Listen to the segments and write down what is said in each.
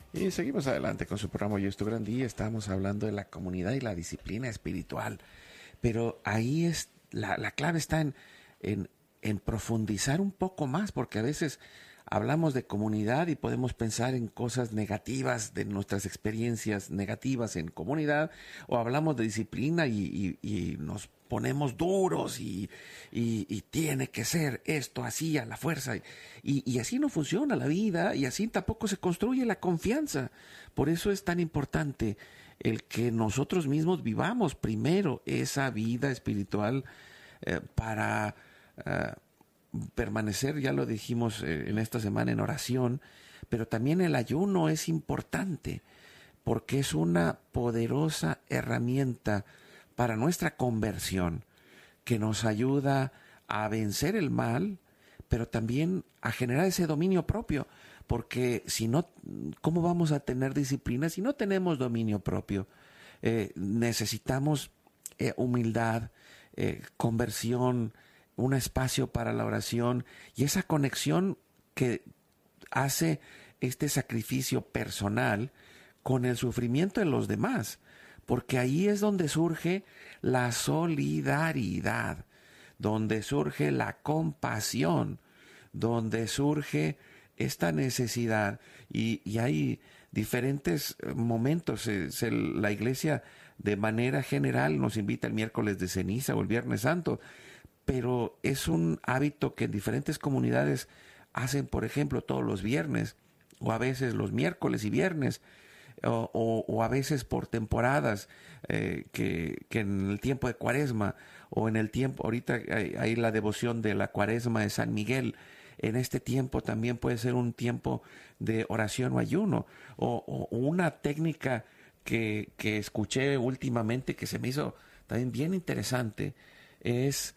Y seguimos adelante con su programa Hoy es tu gran día. Estamos hablando de la comunidad y la disciplina espiritual. Pero ahí es la clave está en profundizar un poco más, porque a veces hablamos de comunidad y podemos pensar en cosas negativas, de nuestras experiencias negativas en comunidad, o hablamos de disciplina y nos ponemos duros y tiene que ser esto así a la fuerza. Y así no funciona la vida y así tampoco se construye la confianza. Por eso es tan importante el que nosotros mismos vivamos primero esa vida espiritual para permanecer, ya lo dijimos en esta semana en oración, pero también el ayuno es importante porque es una poderosa herramienta para nuestra conversión que nos ayuda a vencer el mal, pero también a generar ese dominio propio, porque si no, ¿cómo vamos a tener disciplina si no tenemos dominio propio? Necesitamos humildad, conversión, un espacio para la oración y esa conexión que hace este sacrificio personal con el sufrimiento de los demás, porque ahí es donde surge la solidaridad, donde surge la compasión, donde surge esta necesidad y hay diferentes momentos. La iglesia de manera general nos invita el miércoles de ceniza o el viernes santo, pero es un hábito que en diferentes comunidades hacen, por ejemplo, todos los viernes, o a veces los miércoles y viernes, o a veces por temporadas, que en el tiempo de Cuaresma, o en el tiempo, ahorita hay la devoción de la Cuaresma de San Miguel. En este tiempo también puede ser un tiempo de oración o ayuno, o una técnica que escuché últimamente que se me hizo también bien interesante, es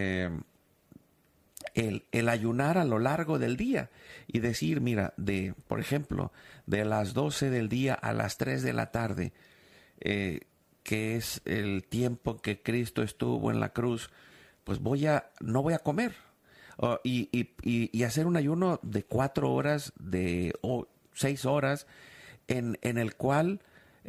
el ayunar a lo largo del día y decir, mira, por ejemplo, de las 12 del día a las 3 de la tarde, que es el tiempo que Cristo estuvo en la cruz, pues no voy a comer. Y hacer un ayuno de 4 horas, o 6 horas, en el cual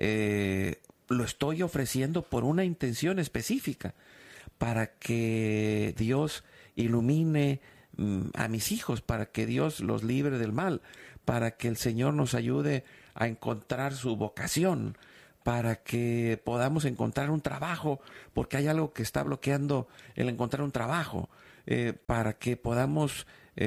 lo estoy ofreciendo por una intención específica, para que Dios ilumine a mis hijos, para que Dios los libre del mal, para que el Señor nos ayude a encontrar su vocación, para que podamos encontrar un trabajo, porque hay algo que está bloqueando el encontrar un trabajo, para que podamos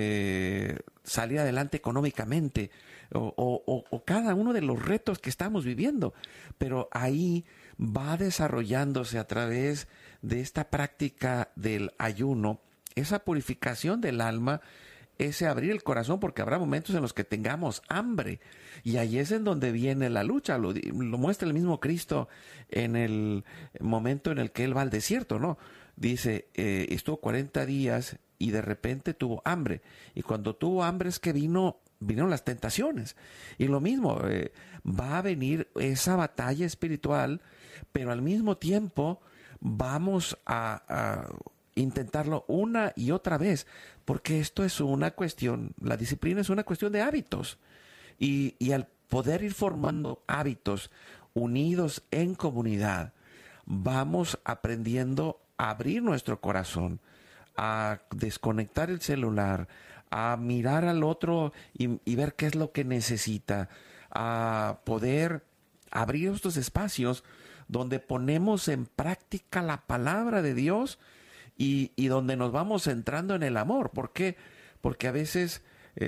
salir adelante económicamente, o cada uno de los retos que estamos viviendo. Pero ahí va desarrollándose a través de esta práctica del ayuno, esa purificación del alma, ese abrir el corazón, porque habrá momentos en los que tengamos hambre, y ahí es en donde viene la lucha. Lo muestra el mismo Cristo en el momento en el que Él va al desierto, ¿no? Dice, estuvo 40 días y de repente tuvo hambre, y cuando tuvo hambre es que vinieron las tentaciones, y lo mismo, va a venir esa batalla espiritual, pero al mismo tiempo vamos a intentarlo una y otra vez, porque esto es una cuestión, la disciplina es una cuestión de hábitos, y al poder ir formando hábitos unidos en comunidad, vamos aprendiendo a abrir nuestro corazón, a desconectar el celular, a mirar al otro y ver qué es lo que necesita, a poder abrir estos espacios donde ponemos en práctica la palabra de Dios y donde nos vamos centrando en el amor. ¿Por qué? Porque a veces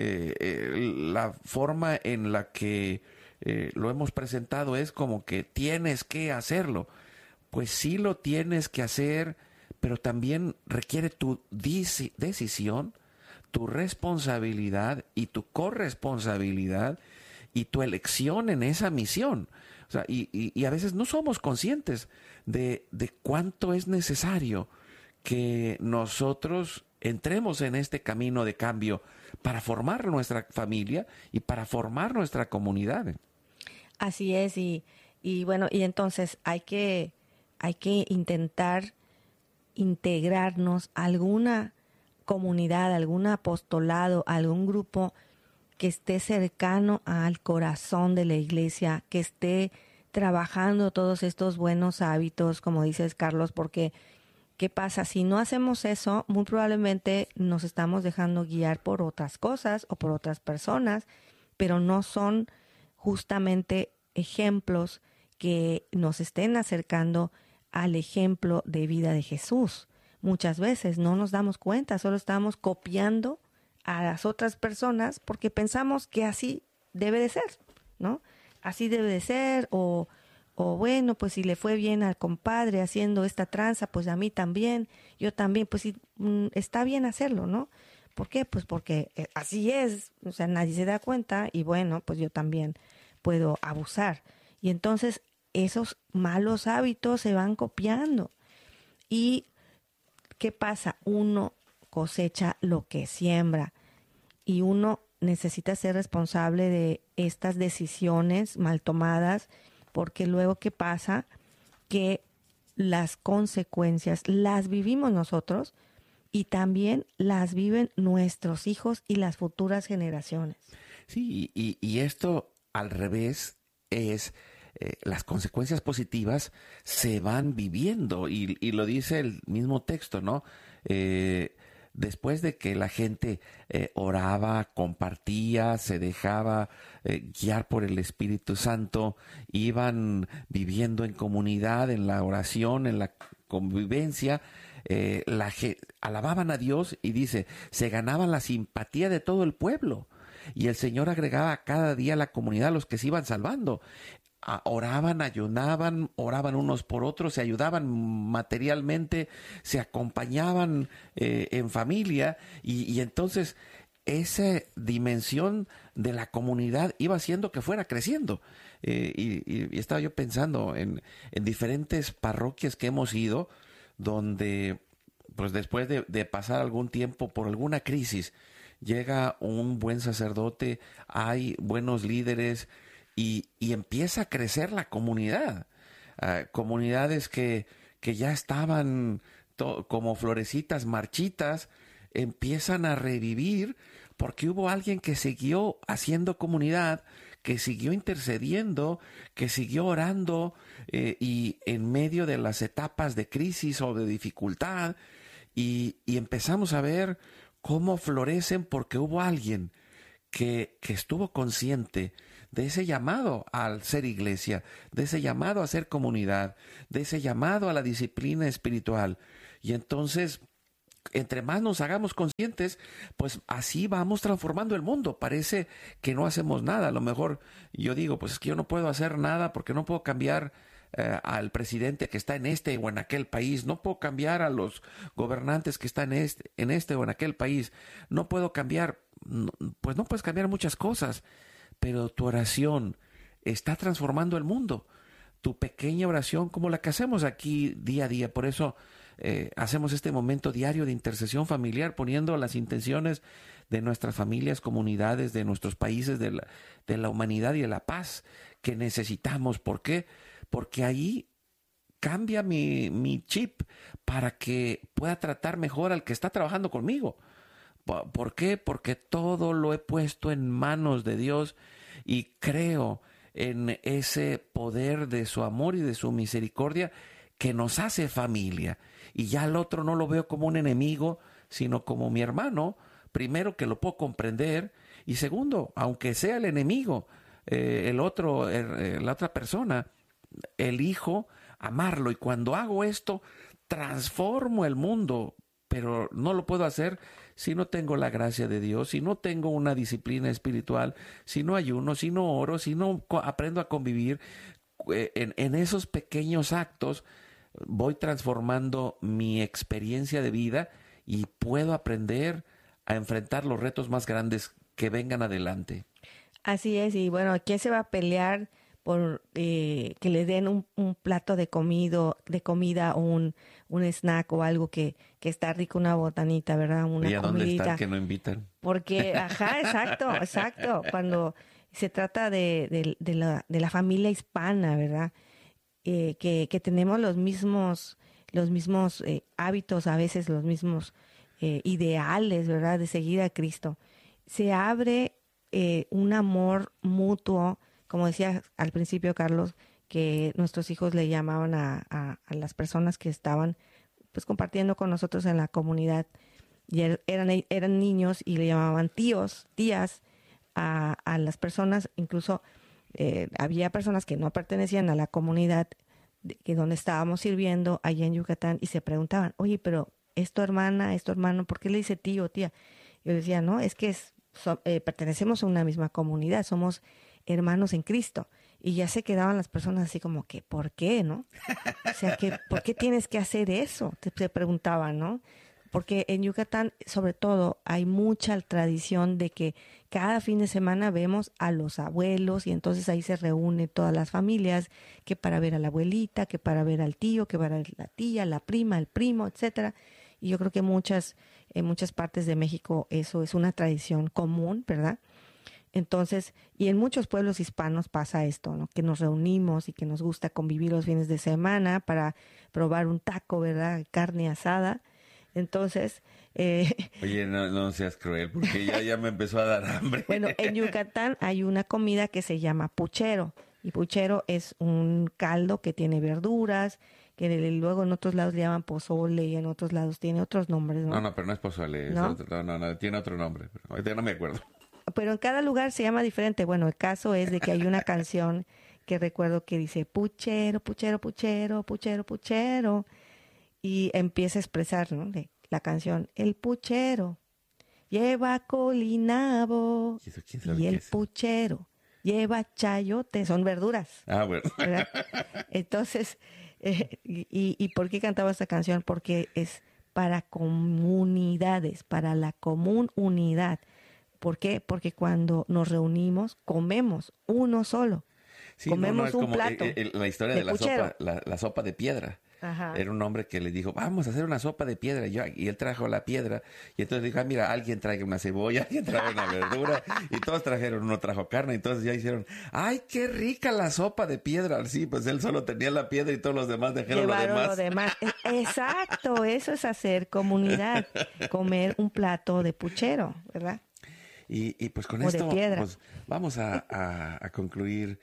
la forma en la que lo hemos presentado es como que tienes que hacerlo. Pues sí lo tienes que hacer, pero también requiere tu decisión, tu responsabilidad y tu corresponsabilidad y tu elección en esa misión. O sea, y a veces no somos conscientes de cuánto es necesario que nosotros entremos en este camino de cambio para formar nuestra familia y para formar nuestra comunidad. Así es, y bueno, y entonces hay que intentar integrarnos a alguna comunidad, algún apostolado, algún grupo que esté cercano al corazón de la iglesia, que esté trabajando todos estos buenos hábitos, como dices, Carlos, porque ¿qué pasa? Si no hacemos eso, muy probablemente nos estamos dejando guiar por otras cosas o por otras personas, pero no son justamente ejemplos que nos estén acercando al ejemplo de vida de Jesús. Muchas veces no nos damos cuenta, solo estamos copiando a las otras personas porque pensamos que así debe de ser, ¿no? Así debe de ser, o bueno, pues si le fue bien al compadre haciendo esta tranza, pues a mí también, yo también, pues sí, está bien hacerlo, ¿no? ¿Por qué? Pues porque así es, o sea, nadie se da cuenta y bueno, pues yo también puedo abusar. Y entonces esos malos hábitos se van copiando. ¿Y qué pasa? Uno cosecha lo que siembra y uno necesita ser responsable de estas decisiones mal tomadas, porque luego ¿qué pasa? Que las consecuencias las vivimos nosotros y también las viven nuestros hijos y las futuras generaciones. Sí, y esto al revés es, las consecuencias positivas se van viviendo y lo dice el mismo texto, ¿no? Después de que la gente oraba, compartía, se dejaba guiar por el Espíritu Santo, iban viviendo en comunidad, en la oración, en la convivencia, alababan a Dios y dice, se ganaban la simpatía de todo el pueblo. Y el Señor agregaba a cada día a la comunidad a los que se iban salvando. Oraban, ayunaban, oraban unos por otros, se ayudaban materialmente, se acompañaban en familia y entonces esa dimensión de la comunidad iba haciendo que fuera creciendo. Y estaba yo pensando en diferentes parroquias que hemos ido, donde pues después de pasar algún tiempo por alguna crisis, llega un buen sacerdote, hay buenos líderes y empieza a crecer la comunidad. Comunidades que ya estaban como florecitas marchitas, empiezan a revivir porque hubo alguien que siguió haciendo comunidad, que siguió intercediendo, que siguió orando y en medio de las etapas de crisis o de dificultad y empezamos a ver cómo florecen porque hubo alguien que estuvo consciente de ese llamado al ser iglesia, de ese llamado a ser comunidad, de ese llamado a la disciplina espiritual. Y entonces, entre más nos hagamos conscientes, pues así vamos transformando el mundo. Parece que no hacemos nada. A lo mejor yo digo, pues es que yo no puedo hacer nada porque no puedo cambiar al presidente que está en este o en aquel país, no puedo cambiar a los gobernantes que están en este o en aquel país, no puedo cambiar, pues no puedes cambiar muchas cosas, pero tu oración está transformando el mundo, tu pequeña oración como la que hacemos aquí día a día, por eso hacemos este momento diario de intercesión familiar, poniendo las intenciones de nuestras familias, comunidades, de nuestros países, de la humanidad y de la paz que necesitamos. ¿Por qué? Porque ahí cambia mi chip para que pueda tratar mejor al que está trabajando conmigo. ¿Por qué? Porque todo lo he puesto en manos de Dios y creo en ese poder de su amor y de su misericordia que nos hace familia. Y ya al otro no lo veo como un enemigo, sino como mi hermano. Primero, que lo puedo comprender. Y segundo, aunque sea el enemigo, la otra persona, elijo amarlo. Y cuando hago esto, transformo el mundo. Pero no lo puedo hacer si no tengo la gracia de Dios, si no tengo una disciplina espiritual, si no ayuno, si no oro, si no aprendo a convivir. En esos pequeños actos voy transformando mi experiencia de vida y puedo aprender a enfrentar los retos más grandes que vengan adelante. Así es, y bueno, ¿quién se va a pelear por que le den un plato de comida o un snack o algo que está rico, una botanita, ¿verdad? Una ¿Y a dónde comidita? está que no invitan? Porque, ajá, exacto, cuando se trata de la familia hispana, ¿verdad? Que tenemos los mismos hábitos, a veces los mismos ideales, ¿verdad? De seguir a Cristo. Se abre un amor mutuo, como decía al principio Carlos, que nuestros hijos le llamaban a las personas que estaban pues compartiendo con nosotros en la comunidad, y eran niños y le llamaban tíos, tías a las personas. Incluso había personas que no pertenecían a la comunidad donde estábamos sirviendo allá en Yucatán, y se preguntaban, oye, pero ¿es tu hermana, es tu hermano? ¿Por qué le dice tío o tía? Yo decía, no, es que pertenecemos a una misma comunidad, somos hermanos en Cristo. Y ya se quedaban las personas así como que, ¿por qué, no? O sea, ¿por qué tienes que hacer eso? Se preguntaban, ¿no? Porque en Yucatán, sobre todo, hay mucha tradición de que cada fin de semana vemos a los abuelos, y entonces ahí se reúnen todas las familias, que para ver a la abuelita, que para ver al tío, que para ver a la tía, la prima, el primo, etcétera. Y yo creo que en muchas partes de México eso es una tradición común, ¿verdad? Entonces, y en muchos pueblos hispanos pasa esto, ¿no? Que nos reunimos y que nos gusta convivir los fines de semana para probar un taco, ¿verdad? Carne asada. Entonces... Oye, no seas cruel, porque ya me empezó a dar hambre. Bueno, en Yucatán hay una comida que se llama puchero. Y puchero es un caldo que tiene verduras, que luego en otros lados le llaman pozole, y en otros lados tiene otros nombres, ¿no? No, pero no es pozole. ¿No? No, tiene otro nombre. Pero ahorita no me acuerdo. Pero en cada lugar se llama diferente. Bueno, el caso es de que hay una canción que recuerdo que dice puchero, puchero, puchero, puchero, puchero. Y empieza a expresar, ¿no? La canción, el puchero lleva colinabo y el puchero lleva chayote, son verduras. Ah, bueno. ¿Verdad? Entonces, ¿y por qué cantaba esta canción? Porque es para comunidades, para la común unidad. ¿Por qué? Porque cuando nos reunimos, comemos uno solo. Sí, comemos es un como plato la historia de la sopa, la sopa de piedra. Ajá. Era un hombre que le dijo, vamos a hacer una sopa de piedra. Y él trajo la piedra. Y entonces dijo, mira, alguien traiga una cebolla, alguien trae una verdura. Y todos trajeron, uno trajo carne. Entonces ya hicieron, ¡ay, qué rica la sopa de piedra! Sí, pues él solo tenía la piedra y todos los demás llevaron lo demás. Exacto, eso es hacer comunidad. Comer un plato de puchero, ¿verdad? Y pues con o esto pues, vamos a concluir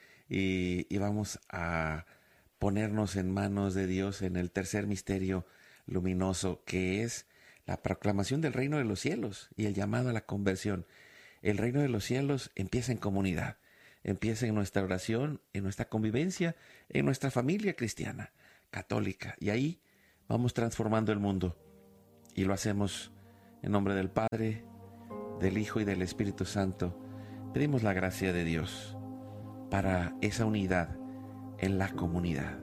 y vamos a ponernos en manos de Dios en el tercer misterio luminoso, que es la proclamación del reino de los cielos y el llamado a la conversión. El reino de los cielos empieza en comunidad, empieza en nuestra oración, en nuestra convivencia, en nuestra familia cristiana, católica, y ahí vamos transformando el mundo. Y lo hacemos en nombre del Padre, del Hijo y del Espíritu Santo. Pedimos la gracia de Dios para esa unidad en la comunidad.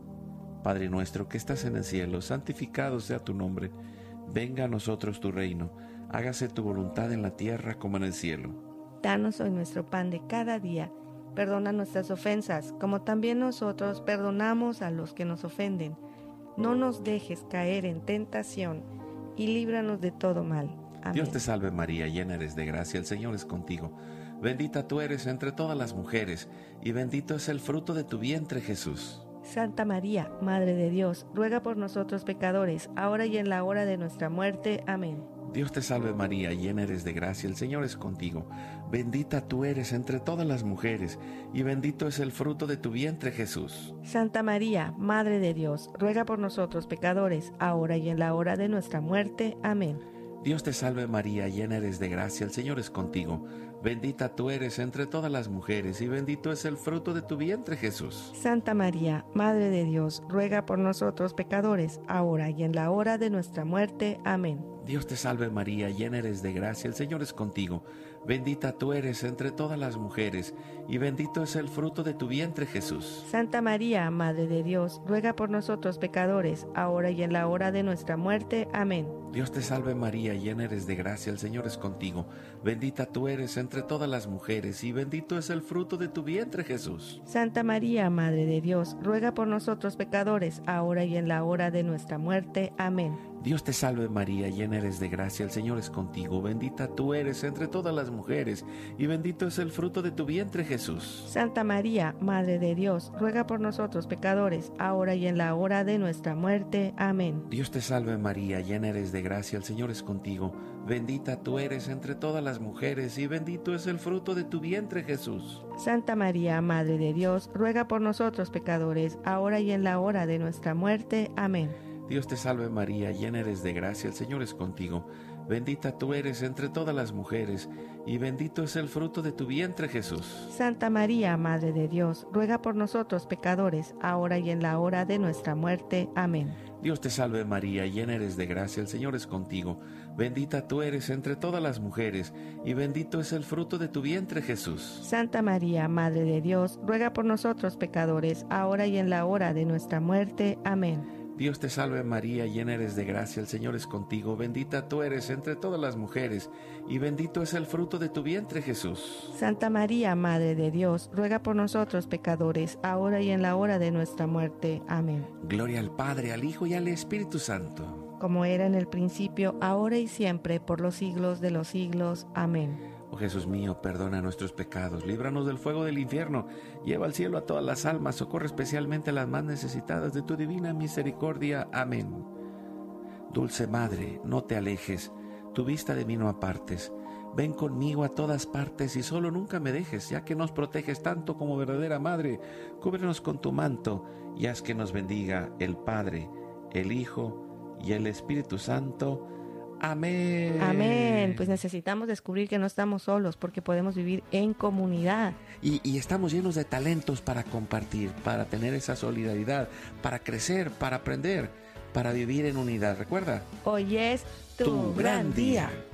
Padre nuestro que estás en el cielo, santificado sea tu nombre. Venga a nosotros tu reino. Hágase tu voluntad en la tierra como en el cielo. Danos hoy nuestro pan de cada día. Perdona nuestras ofensas, como también nosotros perdonamos a los que nos ofenden. No nos dejes caer en tentación y líbranos de todo mal. Amén. Dios te salve María, llena eres de gracia, el Señor es contigo. Bendita tú eres entre todas las mujeres, y bendito es el fruto de tu vientre, Jesús. Santa María, Madre de Dios, ruega por nosotros pecadores, ahora y en la hora de nuestra muerte. Amén. Dios te salve María, llena eres de gracia, el Señor es contigo. Bendita tú eres entre todas las mujeres, y bendito es el fruto de tu vientre, Jesús. Santa María, Madre de Dios, ruega por nosotros pecadores, ahora y en la hora de nuestra muerte. Amén. Dios te salve María, llena eres de gracia, el Señor es contigo. Bendita tú eres entre todas las mujeres, y bendito es el fruto de tu vientre, Jesús. Santa María, Madre de Dios, ruega por nosotros pecadores, ahora y en la hora de nuestra muerte. Amén. Dios te salve María, llena eres de gracia, el Señor es contigo. Bendita tú eres entre todas las mujeres, y bendito es el fruto de tu vientre, Jesús. Santa María, Madre de Dios, ruega por nosotros pecadores, ahora y en la hora de nuestra muerte. Amén. Dios te salve María, llena eres de gracia, el Señor es contigo. Bendita tú eres entre todas las mujeres, y bendito es el fruto de tu vientre, Jesús. Santa María, Madre de Dios, ruega por nosotros pecadores, ahora y en la hora de nuestra muerte. Amén. Dios te salve María, llena eres de gracia, el Señor es contigo, bendita tú eres entre todas las mujeres, y bendito es el fruto de tu vientre Jesús. Santa María, Madre de Dios, ruega por nosotros pecadores, ahora y en la hora de nuestra muerte. Amén. Dios te salve María, llena eres de gracia, el Señor es contigo, bendita tú eres entre todas las mujeres, y bendito es el fruto de tu vientre Jesús. Santa María, Madre de Dios, ruega por nosotros pecadores, ahora y en la hora de nuestra muerte. Amén. Dios te salve María, llena eres de gracia, el Señor es contigo, bendita tú eres entre todas las mujeres, y bendito es el fruto de tu vientre Jesús. Santa María, Madre de Dios, ruega por nosotros pecadores, ahora y en la hora de nuestra muerte. Amén. Dios te salve María, llena eres de gracia, el Señor es contigo, bendita tú eres entre todas las mujeres, y bendito es el fruto de tu vientre Jesús. Santa María, Madre de Dios, ruega por nosotros pecadores, ahora y en la hora de nuestra muerte. Amén. Dios te salve María, llena eres de gracia, el Señor es contigo, bendita tú eres entre todas las mujeres, y bendito es el fruto de tu vientre Jesús. Santa María, Madre de Dios, ruega por nosotros pecadores, ahora y en la hora de nuestra muerte. Amén. Gloria al Padre, al Hijo y al Espíritu Santo. Como era en el principio, ahora y siempre, por los siglos de los siglos. Amén. Oh Jesús mío, perdona nuestros pecados, líbranos del fuego del infierno, lleva al cielo a todas las almas, socorre especialmente a las más necesitadas de tu divina misericordia. Amén. Dulce Madre, no te alejes, tu vista de mí no apartes. Ven conmigo a todas partes y solo nunca me dejes, ya que nos proteges tanto como verdadera Madre. Cúbrenos con tu manto y haz que nos bendiga el Padre, el Hijo y el Espíritu Santo. Amén. Amén. Pues necesitamos descubrir que no estamos solos porque podemos vivir en comunidad. Y estamos llenos de talentos para compartir, para tener esa solidaridad, para crecer, para aprender, para vivir en unidad. Recuerda, Hoy es tu gran día.